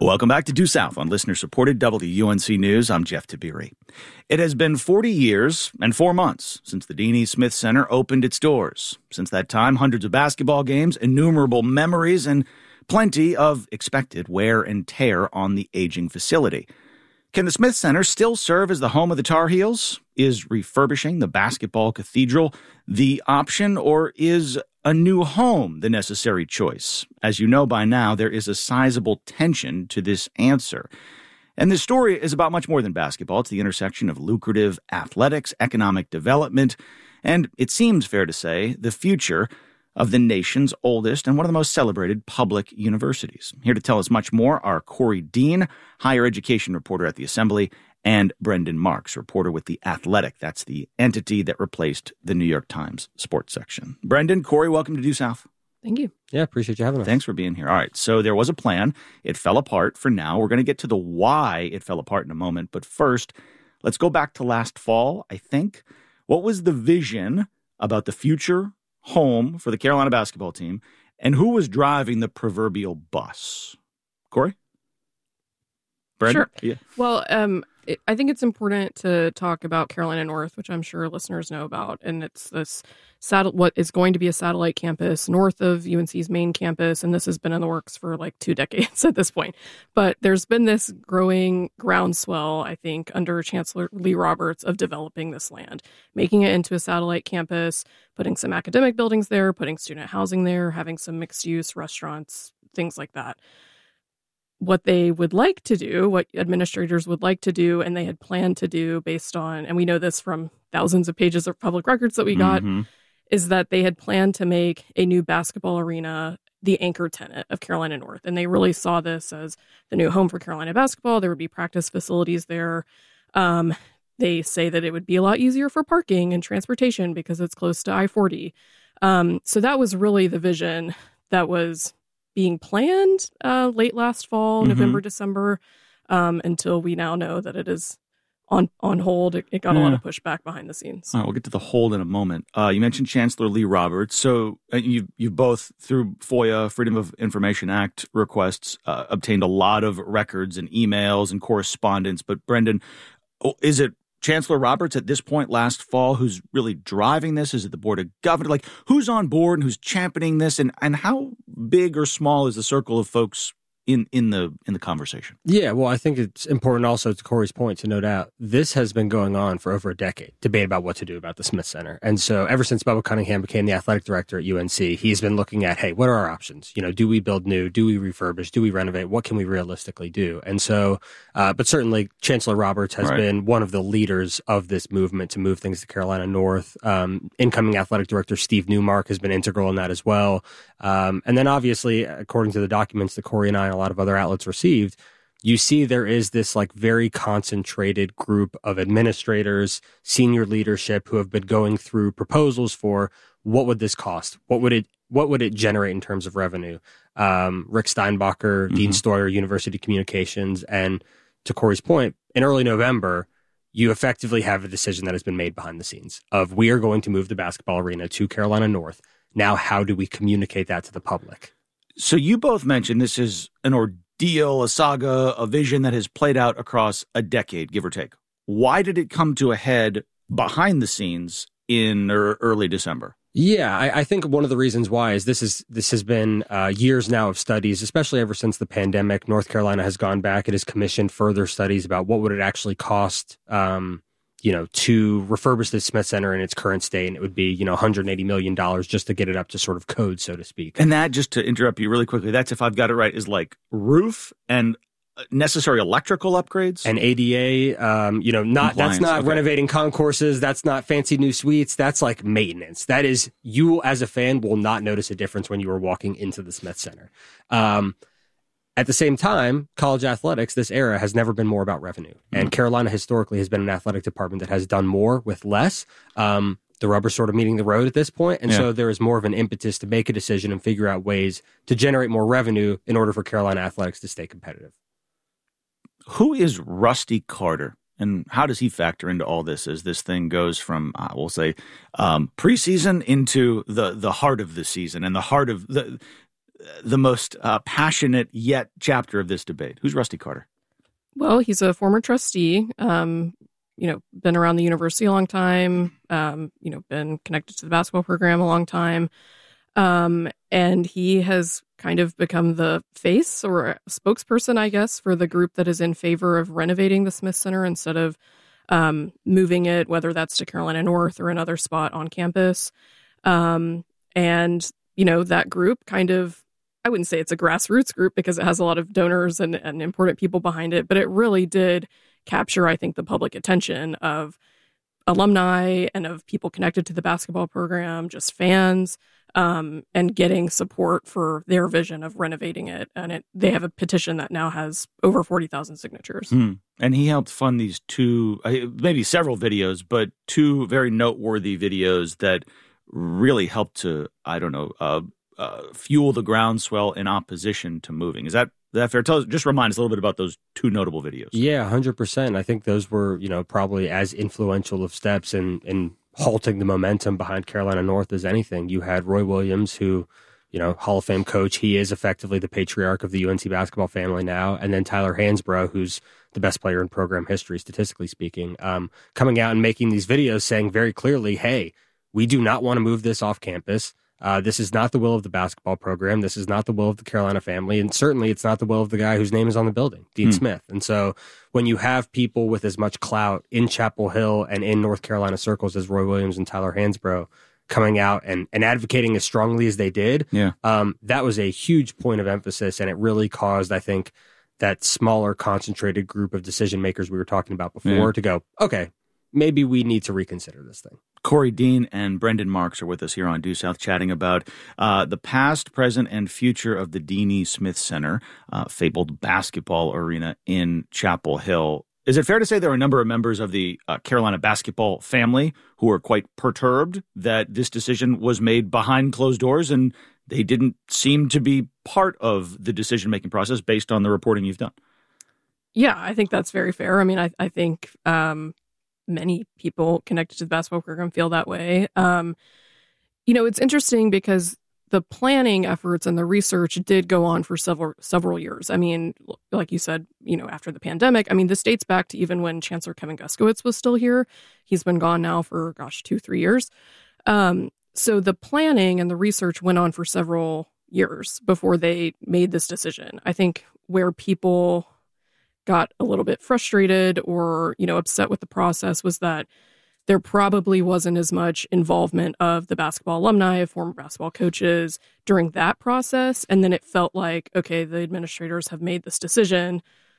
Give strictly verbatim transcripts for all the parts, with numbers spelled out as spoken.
Welcome back to Due South on listener-supported W U N C News. I'm Jeff Tabiri. It has been forty years and four months since the Deanie Smith Center opened its doors. Since that time, hundreds of basketball games, innumerable memories, and plenty of expected wear and tear on the aging facility. Can the Smith Center still serve as the home of the Tar Heels? Is refurbishing the basketball cathedral the option, or is a new home the necessary choice? As you know by now, there is a sizable tension to this answer. And this story is about much more than basketball. It's the intersection of lucrative athletics, economic development, and it seems fair to say the future of the nation's oldest and one of the most celebrated public universities. Here to tell us much more are Corey Dean, higher education reporter at The Assembly, and Brendan Marks, reporter with The Athletic. That's the entity that replaced the New York Times sports section. Brendan, Corey, welcome to Due South. Thank you. Yeah, appreciate you having us. Thanks for being here. All right, so there was a plan. It fell apart for now. We're going to get to the why it fell apart in a moment. But first, let's go back to last fall, I think. What was the vision about the future home for the Carolina basketball team, and who was driving the proverbial bus? Corey? Brendan? Sure. Yeah. Well, um, it, I think it's important to talk about Carolina North, which I'm sure listeners know about, and it's this satel- what is going to be a satellite campus north of U N C's main campus, and this has been in the works for like two decades at this point. But there's been this growing groundswell, I think, under Chancellor Lee Roberts of developing this land, making it into a satellite campus, putting some academic buildings there, putting student housing there, having some mixed-use restaurants, things like that. What they would like to do, what administrators would like to do, and they had planned to do based on, and we know this from thousands of pages of public records that we got, mm-hmm. is that they had planned to make a new basketball arena the anchor tenant of Carolina North. And they really saw this as the new home for Carolina basketball. There would be practice facilities there. Um, they say that it would be a lot easier for parking and transportation because it's close to I forty. Um, so that was really the vision that was being planned uh, late last fall, mm-hmm. November, December, um, until we now know that it is on on hold. It, it got yeah. a lot of pushback behind the scenes. All right, we'll get to the hold in a moment. Uh, you mentioned Chancellor Lee Roberts. So uh, you you both, through FOIA, Freedom of Information Act requests, uh, obtained a lot of records and emails and correspondence. But Brendan, is it Chancellor Roberts at this point last fall who's really driving this? Is it the Board of Governors? Like, who's on board and who's championing this? And, and how big or small is the circle of folks in, in the in the conversation? Yeah, well, I think it's important also to Corey's point to note out, this has been going on for over a decade, debate about what to do about the Smith Center. And so ever since Bubba Cunningham became the athletic director at U N C, he's been looking at, hey, what are our options? You know, do we build new? Do we refurbish? Do we renovate? What can we realistically do? And so, uh, but certainly Chancellor Roberts has right. been one of the leaders of this movement to move things to Carolina North. Um, incoming athletic director Steve Newmark has been integral in that as well. Um, and then obviously, according to the documents that Corey and I and a lot of other outlets received, you see there is this like very concentrated group of administrators, senior leadership who have been going through proposals for what would this cost? What would it what would it generate in terms of revenue? Um, Rick Steinbacher, mm-hmm. Dean Stoyer, University Communications, and to Corey's point, in early November, you effectively have a decision that has been made behind the scenes of we are going to move the basketball arena to Carolina North. Now, how do we communicate that to the public? So you both mentioned this is an ordeal, a saga, a vision that has played out across a decade, give or take. Why did it come to a head behind the scenes in early December? Yeah, I, I think one of the reasons why is this is this has been uh, years now of studies, especially ever since the pandemic. North Carolina has gone back. It has commissioned further studies about what would it actually cost um you know, to refurbish the Smith Center in its current state, and it would be, you know, one hundred eighty million dollars just to get it up to sort of code, so to speak. And that, just to interrupt you really quickly, that's, if I've got it right, is like roof and necessary electrical upgrades? And A D A, um, you know, not that's not okay. renovating concourses, that's not fancy new suites, that's like maintenance. That is, you as a fan will not notice a difference when you are walking into the Smith Center. Um At the same time, college athletics, this era, has never been more about revenue. And mm-hmm. Carolina historically has been an athletic department that has done more with less. Um, the rubber's sort of meeting the road at this point. And yeah. so there is more of an impetus to make a decision and figure out ways to generate more revenue in order for Carolina athletics to stay competitive. Who is Rusty Carter? And how does he factor into all this as this thing goes from, uh, we'll say, um, preseason into the, the heart of the season and the heart of the... the most uh, passionate yet chapter of this debate? Who's Rusty Carter? Well, he's a former trustee, um, you know, been around the university a long time, um, you know, been connected to the basketball program a long time. Um, and he has kind of become the face or spokesperson, I guess, for the group that is in favor of renovating the Smith Center instead of um, moving it, whether that's to Carolina North or another spot on campus. Um, and, you know, that group kind of, I wouldn't say it's a grassroots group because it has a lot of donors and, and important people behind it, but it really did capture, I think, the public attention of alumni and of people connected to the basketball program, just fans, um, and getting support for their vision of renovating it. And it, they have a petition that now has over forty thousand signatures. Mm. And he helped fund these two, maybe several videos, but two very noteworthy videos that really helped to, I don't know, uh, Uh, fuel the groundswell in opposition to moving. Is that, is that fair? Tell us, just remind us a little bit about those two notable videos. Yeah, one hundred percent. I think those were, you know, probably as influential of steps in, in halting the momentum behind Carolina North as anything. You had Roy Williams, who, you know, Hall of Fame coach. He is effectively the patriarch of the U N C basketball family now. And then Tyler Hansbrough, who's the best player in program history, statistically speaking, um, coming out and making these videos saying very clearly, hey, we do not want to move this off campus. Uh, this is not the will of the basketball program. This is not the will of the Carolina family. And certainly it's not the will of the guy whose name is on the building, Dean hmm. Smith. And so when you have people with as much clout in Chapel Hill and in North Carolina circles as Roy Williams and Tyler Hansbrough coming out and, and advocating as strongly as they did, yeah. um, that was a huge point of emphasis. And it really caused, I think, that smaller concentrated group of decision makers we were talking about before yeah. to go, okay, maybe we need to reconsider this thing. Corey Dean and Brendan Marks are with us here on Due South chatting about uh, the past, present, and future of the Dean E. Smith Center, uh, fabled basketball arena in Chapel Hill. Is it fair to say there are a number of members of the uh, Carolina basketball family who are quite perturbed that this decision was made behind closed doors and they didn't seem to be part of the decision-making process based on the reporting you've done? Yeah, I think that's very fair. I mean, I, I think... Um... many people connected to the basketball program feel that way. Um, you know, it's interesting because the planning efforts and the research did go on for several several years. I mean, like you said, you know, after the pandemic, I mean, this dates back to even when Chancellor Kevin Guskiewicz was still here. He's been gone now for, gosh, two, three years. Um, so the planning and the research went on for several years before they made this decision. I think where people got a little bit frustrated or, you know, upset with the process was that there probably wasn't as much involvement of the basketball alumni, of former basketball coaches during that process. And then it felt like, okay, the administrators have made this decision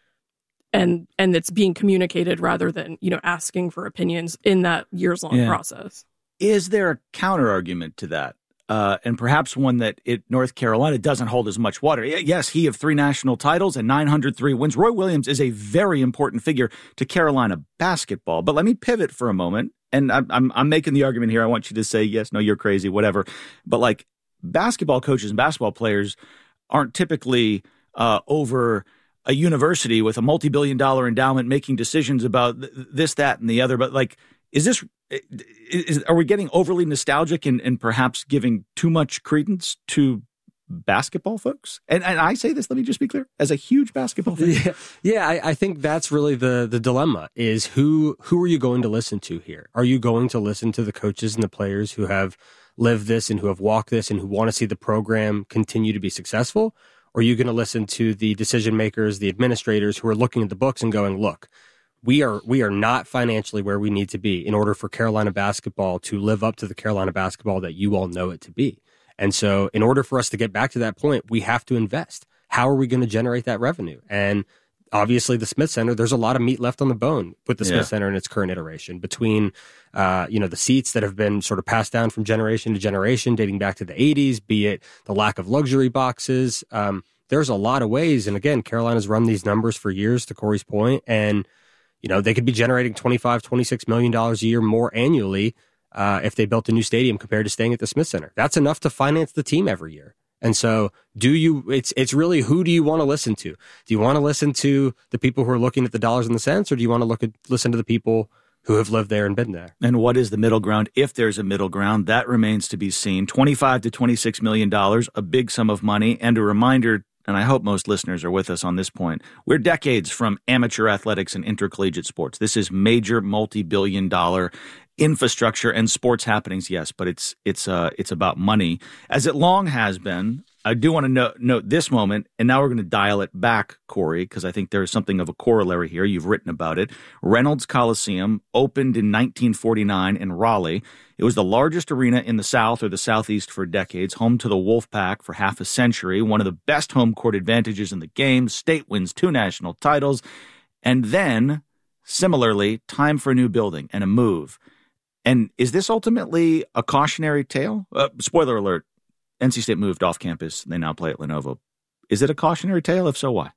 and and it's being communicated rather than, you know, asking for opinions in that years-long yeah. process. Is there a counter argument to that? Uh, and perhaps one that it, North Carolina doesn't hold as much water. Yes, he of three national titles and nine hundred three wins. Roy Williams is a very important figure to Carolina basketball. But let me pivot for a moment. And I'm, I'm, I'm making the argument here. I want you to say, yes, no, you're crazy, whatever. But like basketball coaches and basketball players aren't typically uh, over a university with a multi-billion dollar endowment making decisions about th- this, that, and the other. But like, is this... Is, are we getting overly nostalgic and, and perhaps giving too much credence to basketball folks? And, and I say this, let me just be clear, as a huge basketball fan. Yeah, yeah I, I think that's really the the dilemma is who who are you going to listen to here? Are you going to listen to the coaches and the players who have lived this and who have walked this and who want to see the program continue to be successful? Or are you going to listen to the decision makers, the administrators who are looking at the books and going, look, We are we are not financially where we need to be in order for Carolina basketball to live up to the Carolina basketball that you all know it to be. And so in order for us to get back to that point, we have to invest. How are we going to generate that revenue? And obviously the Smith Center, there's a lot of meat left on the bone with the yeah. Smith Center in its current iteration between, uh, you know, the seats that have been sort of passed down from generation to generation, dating back to the eighties, be it the lack of luxury boxes. Um, there's a lot of ways. And again, Carolina's run these numbers for years, to Corey's point, and you know, they could be generating twenty-five, twenty-six million dollars a year more annually uh, if they built a new stadium compared to staying at the Smith Center. That's enough to finance the team every year. And so do you, it's, it's really, who do you want to listen to? Do you want to listen to the people who are looking at the dollars and the cents, or do you want to look at, listen to the people who have lived there and been there. And what is the middle ground? If there's a middle ground, that remains to be seen. twenty-five to twenty-six million dollars, a big sum of money, and a reminder, and I hope most listeners are with us on this point, we're decades from amateur athletics and intercollegiate sports. This is major multi-billion dollar infrastructure and sports happenings, yes, but it's it's uh it's about money, as it long has been. I do want to note, note this moment, and now we're going to dial it back, Corey, because I think there's something of a corollary here. You've written about it. Reynolds Coliseum opened in nineteen forty-nine in Raleigh. It was the largest arena in the South or the Southeast for decades, home to the Wolfpack for half a century, one of the best home court advantages in the game. State wins two national titles. And then, similarly, time for a new building and a move. And is this ultimately a cautionary tale? Uh, spoiler alert. N C State moved off campus. They now play at Lenovo. Is it a cautionary tale? If so, why?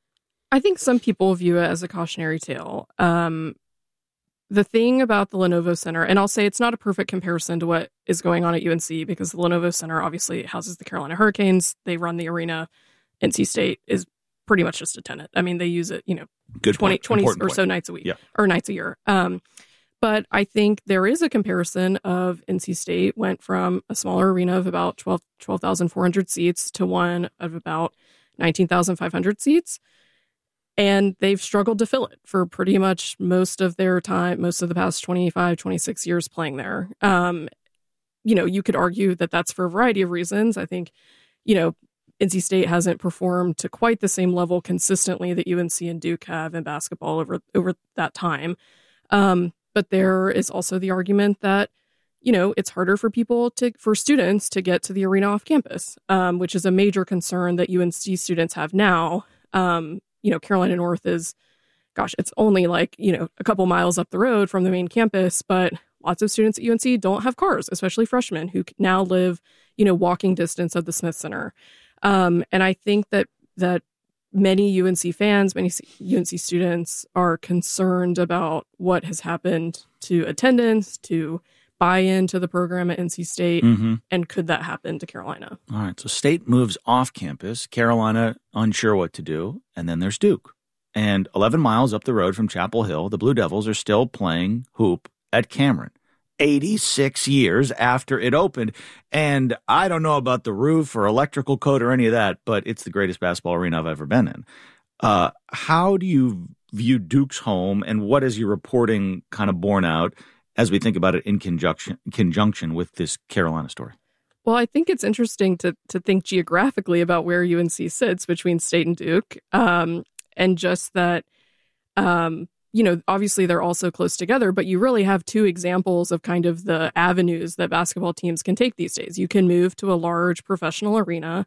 I think some people view it as a cautionary tale. Um, the thing about the Lenovo Center, and I'll say it's not a perfect comparison to what is going on at U N C, because the Lenovo Center obviously houses the Carolina Hurricanes. They run the arena. N C State is pretty much just a tenant. I mean, they use it, you know, Good twenty, twenty or point. so nights a week, yeah. or nights a year. Um, But I think there is a comparison of N C State went from a smaller arena of about twelve thousand four hundred seats to one of about nineteen thousand five hundred seats. And they've struggled to fill it for pretty much most of their time, most of the past twenty-five, twenty-six years playing there. Um, you know, you could argue that that's for a variety of reasons. I think, you know, N C State hasn't performed to quite the same level consistently that U N C and Duke have in basketball over, over that time. Um, But there is also the argument that, you know, it's harder for people to, for students to get to the arena off campus, um, which is a major concern that U N C students have now. Um, you know, Carolina North is, gosh, it's only like, you know, a couple miles up the road from the main campus, but lots of students at U N C don't have cars, especially freshmen who now live, you know, walking distance of the Smith Center. Um, and I think that, that, many U N C fans, many U N C students are concerned about what has happened to attendance, to buy-in to the program at N C State, mm-hmm. and could that happen to Carolina? All right, so State moves off campus, Carolina unsure what to do, and then there's Duke. And eleven miles up the road from Chapel Hill, the Blue Devils are still playing hoop at Cameron. eighty-six years after it opened. And I don't know about the roof or electrical code or any of that, but it's the greatest basketball arena I've ever been in. Uh, how do you view Duke's home, and what is your reporting kind of borne out as we think about it in conjunction conjunction with this Carolina story? Well, I think it's interesting to to think geographically about where U N C sits between State and Duke, um, and just that um you know, obviously they're also close together, but you really have two examples of kind of the avenues that basketball teams can take these days. You can move to a large professional arena.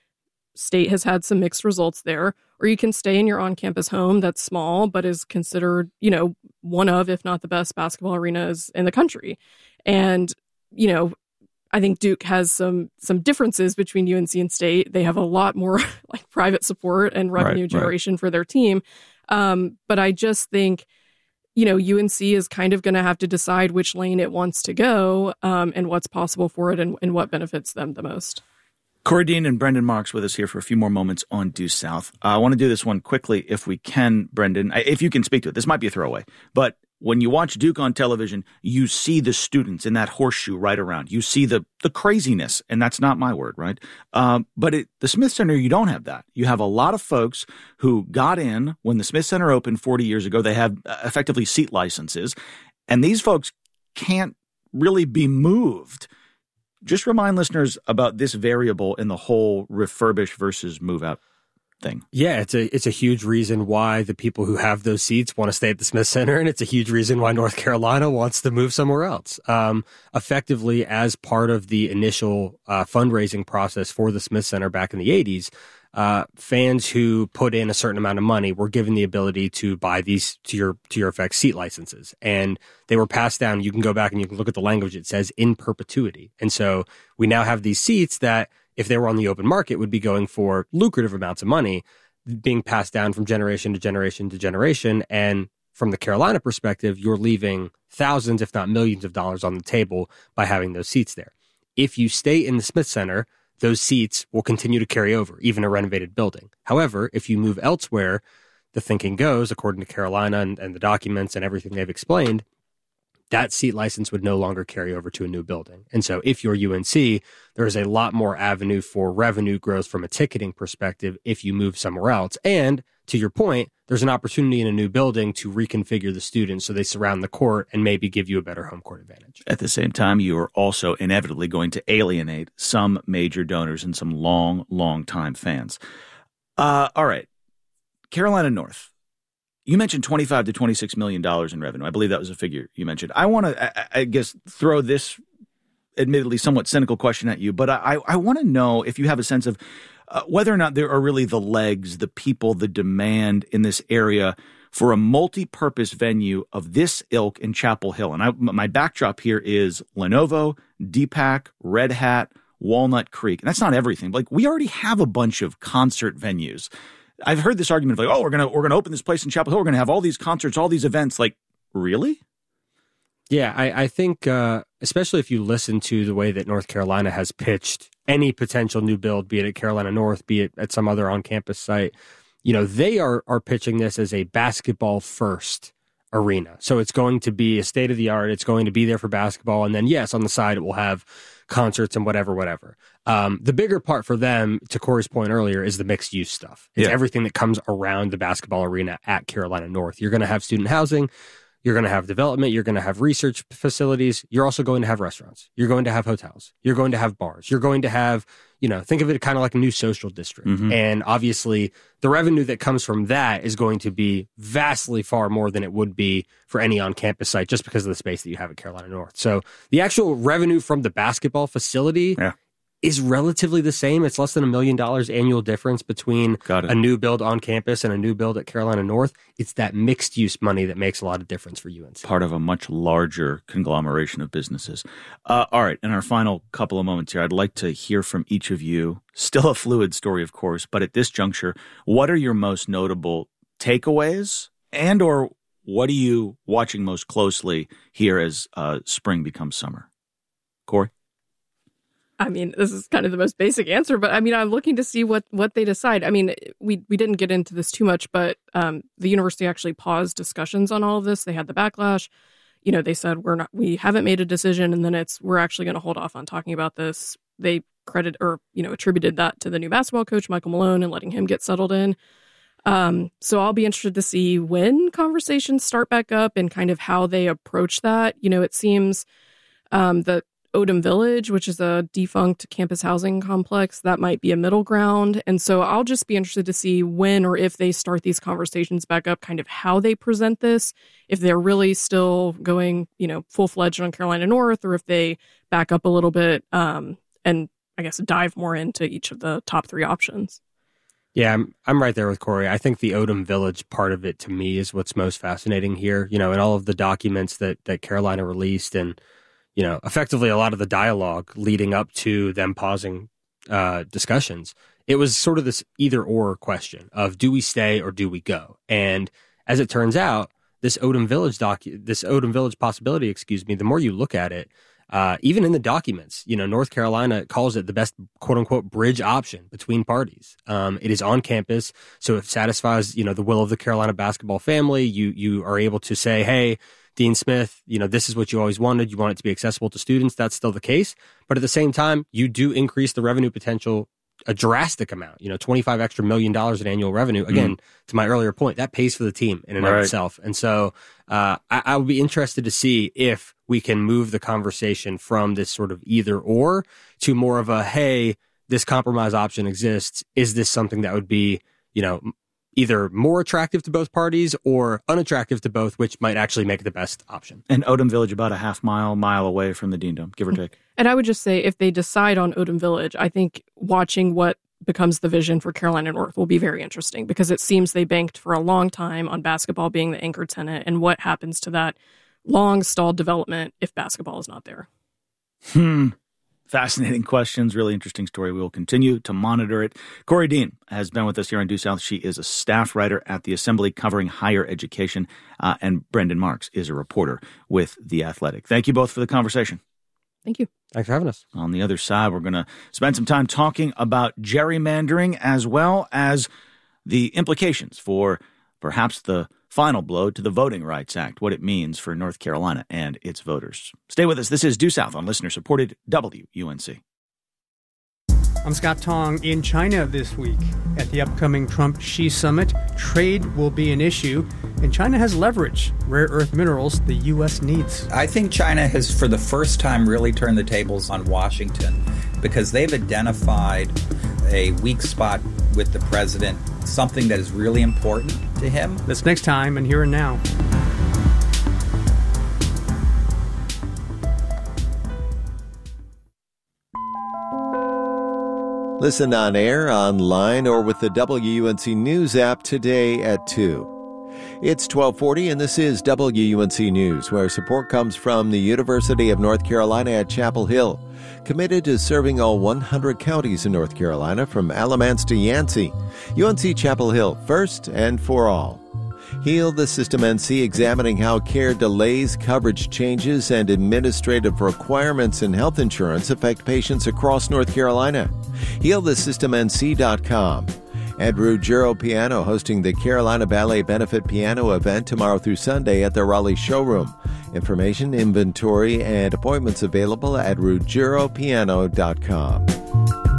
State has had some mixed results there, or you can stay in your on-campus home that's small, but is considered, you know, one of, if not the best basketball arenas in the country. And, you know, I think Duke has some some differences between U N C and State. They have a lot more like private support and revenue right, generation right. for their team. Um, but I just think, you know, U N C is kind of going to have to decide which lane it wants to go, um, and what's possible for it, and, and what benefits them the most. Corey Dean and Brendan Marks with us here for a few more moments on Due South. Uh, I want to do this one quickly if we can, Brendan, if you can speak to it. This might be a throwaway, but when you watch Duke on television, you see the students in that horseshoe right around. You see the the craziness, and that's not my word, right? Um, but at the Smith Center, you don't have that. You have a lot of folks who got in when the Smith Center opened forty years ago. They have uh, effectively seat licenses, and these folks can't really be moved. Just remind listeners about this variable in the whole refurbish versus move out thing. Yeah, it's a it's a huge reason why the people who have those seats want to stay at the Smith Center, and it's a huge reason why North Carolina wants to move somewhere else. Um, effectively, as part of the initial uh, fundraising process for the Smith Center back in the eighties, uh, fans who put in a certain amount of money were given the ability to buy these, to your to your effect, seat licenses, and they were passed down. You can go back and you can look at the language; it says in perpetuity, and so we now have these seats that, if they were on the open market, would be going for lucrative amounts of money, being passed down from generation to generation to generation. And from the Carolina perspective, you're leaving thousands, if not millions of dollars on the table by having those seats there. If you stay in the Smith Center, those seats will continue to carry over, even a renovated building. However, if you move elsewhere, the thinking goes, according to Carolina and, and the documents and everything they've explained, that seat license would no longer carry over to a new building. And so if you're U N C, there's a lot more avenue for revenue growth from a ticketing perspective if you move somewhere else. And to your point, there's an opportunity in a new building to reconfigure the students so they surround the court and maybe give you a better home court advantage. At the same time, you are also inevitably going to alienate some major donors and some long, long time fans. Uh, all right. Carolina North. You mentioned twenty-five to twenty-six million dollars in revenue. I believe that was a figure you mentioned. I want to, I, I guess, throw this admittedly somewhat cynical question at you, but I, I want to know if you have a sense of uh, whether or not there are really the legs, the people, the demand in this area for a multi-purpose venue of this ilk in Chapel Hill. And I, my backdrop here is Lenovo, D PAC, Red Hat, Walnut Creek. And that's not everything. Like, we already have a bunch of concert venues. I've heard this argument of like, oh, we're gonna we're gonna open this place in Chapel Hill. We're gonna have all these concerts, all these events. Like, really? Yeah, I, I think, uh, especially if you listen to the way that North Carolina has pitched any potential new build, be it at Carolina North, be it at some other on-campus site, you know, they are are pitching this as a basketball-first arena. So it's going to be a state-of-the-art. It's going to be there for basketball. And then, yes, on the side, it will have concerts and whatever, whatever. Um, the bigger part for them, to Corey's point earlier, is the mixed-use stuff. It's yeah. everything that comes around the basketball arena at Carolina North. You're going to have student housing. You're going to have development. You're going to have research facilities. You're also going to have restaurants. You're going to have hotels. You're going to have bars. You're going to have, you know, think of it kind of like a new social district. Mm-hmm. And obviously, the revenue that comes from that is going to be vastly far more than it would be for any on-campus site just because of the space that you have at Carolina North. So the actual revenue from the basketball facility yeah. is relatively the same. It's less than a million dollars annual difference between a new build on campus and a new build at Carolina North. It's that mixed use money that makes a lot of difference for U N C. Part of a much larger conglomeration of businesses. Uh, all right. In our final couple of moments here, I'd like to hear from each of you. Still a fluid story, of course, but at this juncture, what are your most notable takeaways, and or what are you watching most closely here as uh, spring becomes summer? Corey? I mean, this is kind of the most basic answer, but I mean, I'm looking to see what, what they decide. I mean, we, we didn't get into this too much, but um, the university actually paused discussions on all of this. They had the backlash. You know, they said, we're not, we haven't made a decision, and then it's, we're actually going to hold off on talking about this. They credit or, you know, attributed that to the new basketball coach, Michael Malone, and letting him get settled in. Um, so I'll be interested to see when conversations start back up and kind of how they approach that. You know, it seems um, that Odom Village, which is a defunct campus housing complex, that might be a middle ground. And so I'll just be interested to see when or if they start these conversations back up, kind of how they present this, if they're really still going, you know, full-fledged on Carolina North, or if they back up a little bit um, and I guess dive more into each of the top three options. Yeah, I'm I'm right there with Corey. I think the Odom Village part of it, to me, is what's most fascinating here. You know, in all of the documents that that Carolina released, and you know, effectively a lot of the dialogue leading up to them pausing uh, discussions, it was sort of this either or question of do we stay or do we go? And as it turns out, this Odom Village doc, this Odom Village possibility, excuse me, the more you look at it, uh, even in the documents, you know, North Carolina calls it the best quote unquote bridge option between parties. Um, it is on campus, so it satisfies, you know, the will of the Carolina basketball family. You you are able to say, hey, Dean Smith, you know, this is what you always wanted. You want it to be accessible to students. That's still the case. But at the same time, you do increase the revenue potential a drastic amount, you know, twenty-five extra million dollars in annual revenue. Again, mm. to my earlier point, that pays for the team in and right. of itself. And so uh, I, I would be interested to see if we can move the conversation from this sort of either or to more of a, hey, this compromise option exists. Is this something that would be, you know, either more attractive to both parties or unattractive to both, which might actually make the best option? And Odom Village about a half mile, mile away from the Dean Dome, give or take. And I would just say, if they decide on Odom Village, I think watching what becomes the vision for Carolina North will be very interesting, because it seems they banked for a long time on basketball being the anchor tenant, and what happens to that long stalled development if basketball is not there. Hmm. Fascinating questions. Really interesting story. We will continue to monitor it. Corey Dean has been with us here on Due South. She is a staff writer at the Assembly covering higher education. Uh, and Brendan Marks is a reporter with The Athletic. Thank you both for the conversation. Thank you. Thanks for having us. On the other side, we're going to spend some time talking about gerrymandering as well as the implications for perhaps the final blow to the Voting Rights Act, what it means for North Carolina and its voters. Stay with us. This is Due South on listener-supported W U N C. I'm Scott Tong. In China this week at the upcoming Trump-Xi summit, trade will be an issue, and China has leverage, rare earth minerals the U S needs. I think China has, for the first time, really turned the tables on Washington because they've identified a weak spot with the president, something that is really important to him. That's next time and Here and Now. Listen on air, online, or with the W U N C News app today at two. It's twelve forty, and this is W U N C News, where support comes from the University of North Carolina at Chapel Hill, committed to serving all one hundred counties in North Carolina from Alamance to Yancey. U N C Chapel Hill, first and for all. Heal the System N C, examining how care delays, coverage changes, and administrative requirements in health insurance affect patients across North Carolina. heal the system N C dot com. And Ruggiero Piano hosting the Carolina Ballet Benefit Piano event tomorrow through Sunday at the Raleigh Showroom. Information, inventory, and appointments available at ruggiero piano dot com.